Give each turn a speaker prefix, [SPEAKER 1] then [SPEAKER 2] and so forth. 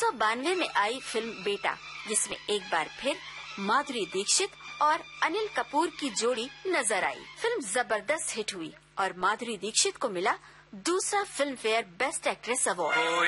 [SPEAKER 1] 1992 में आई फिल्म बेटा, जिसमें एक बार फिर माधुरी दीक्षित और अनिल कपूर की जोड़ी नजर आई। फिल्म जबरदस्त हिट हुई और माधुरी दीक्षित को मिला दूसरा film fair best actress award.